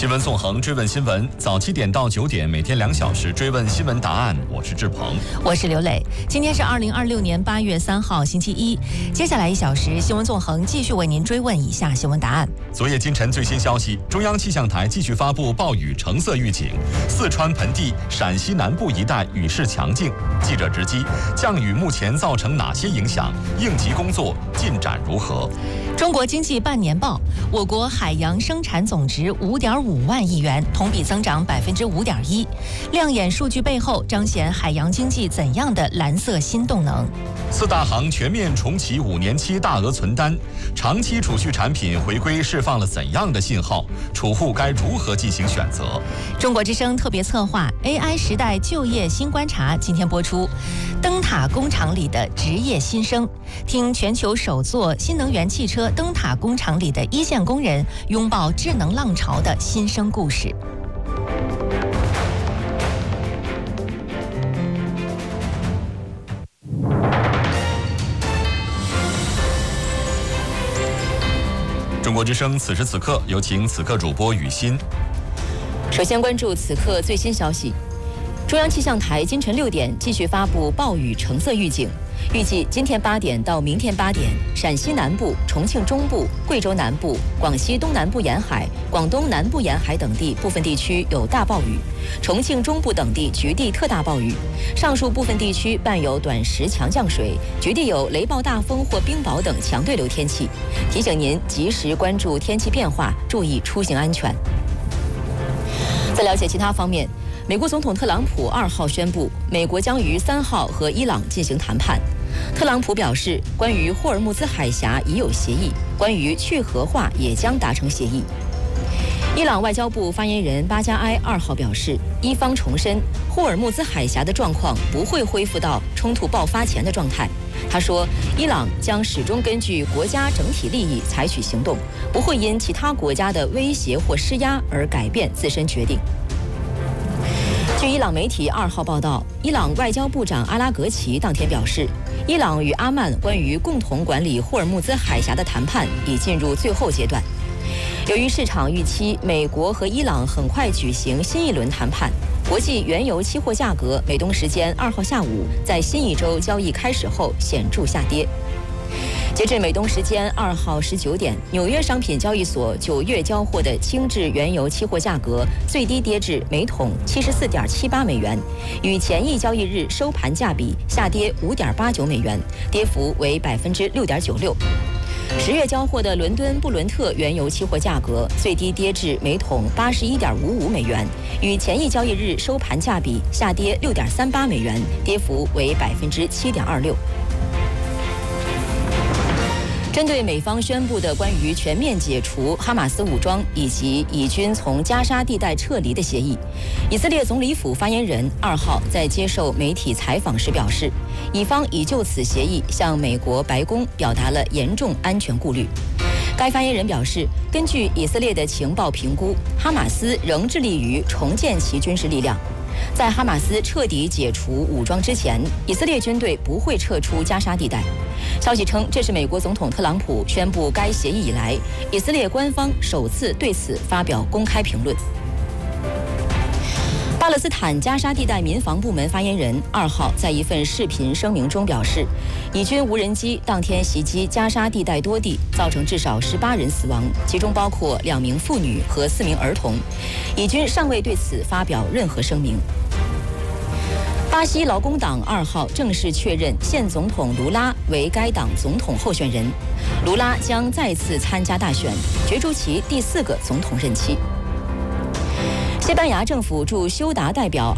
新闻纵横，追问新闻，早7点到9点，每天2小时追问新闻答案。我是志鹏， 我是刘磊。今天是2026年8月3号，星期一。接下来1小时，新闻纵横继续为您追问以下新闻答案。 昨夜今晨最新消息，中央气象台继续发布暴雨橙色预警，四川盆地、陕西南部一带雨势强劲。记者直击，降雨目前造成哪些影响？应急工作进展如何？ 中国经济半年报，我国海洋生产总值5.5万亿元，同比增长5.1%。亮眼数据背后，彰显海洋经济怎样的蓝色新动能？ 四大行全面重启5年期大额存单，长期储蓄产品回归释放了怎样的信号？储户该如何进行选择？ 中国之声特别策划 AI 时代就业新观察今天播出，灯塔工厂里的职业新生，听全球首座新能源汽车灯塔工厂里的一线工人拥抱智能浪潮的新生故事。 中国之声此时此刻，有请此刻主播雨欣。 首先关注此刻最新消息，中央气象台今晨6点继续发布暴雨橙色预警，预计今天8点到明天8点，陕西南部、重庆中部、贵州南部、广西东南部沿海、广东南部沿海等地部分地区有大暴雨，重庆中部等地局地特大暴雨，上述部分地区伴有短时强降水，局地有雷暴大风或冰雹等强对流天气，提醒您及时关注天气变化，注意出行安全。在了解其他方面，美国总统特朗普2号宣布，美国将于3号和伊朗进行谈判。特朗普表示，关于霍尔木兹海峡已有协议，关于去核化也将达成协议。伊朗外交部发言人巴加埃2号表示，伊方重申霍尔木兹海峡的状况不会恢复到冲突爆发前的状态。他说，伊朗将始终根据国家整体利益采取行动，不会因其他国家的威胁或施压而改变自身决定。据伊朗媒体2号报道，伊朗外交部长阿拉格齐当天表示，伊朗与阿曼关于共同管理霍尔木兹海峡的谈判已进入最后阶段。由于市场预期美国和伊朗很快举行新一轮谈判，国际原油期货价格美东时间2号下午在新一周交易开始后显著下跌。截至美东时间2号19点，纽约商品交易所9月交货的轻质原油期货价格最低跌至每桶74.78美元，与前一交易日收盘价比下跌5.89美元，跌幅为6.96%。10月交货的伦敦布伦特原油期货价格最低跌至每桶81.55美元，与前一交易日收盘价比下跌6.38美元，跌幅为7.26%。针对美方宣布的关于全面解除哈马斯武装以及以军从加沙地带撤离的协议，以色列总理府发言人2号在接受媒体采访时表示，以方已就此协议向美国白宫表达了严重安全顾虑。该发言人表示，根据以色列的情报评估，哈马斯仍致力于重建其军事力量。在哈马斯彻底解除武装之前，以色列军队不会撤出加沙地带。消息称，这是美国总统特朗普宣布该协议以来，以色列官方首次对此发表公开评论。巴勒斯坦加沙地带民防部门发言人2号在一份视频声明中表示，以军无人机当天袭击加沙地带多地，造成至少18人死亡，其中包括2名妇女和4名儿童。以军尚未对此发表任何声明。巴西劳工党2号正式确认现总统卢拉为该党总统候选人，卢拉将再次参加大选，角逐其第4个总统任期。西班牙政府驻休达代表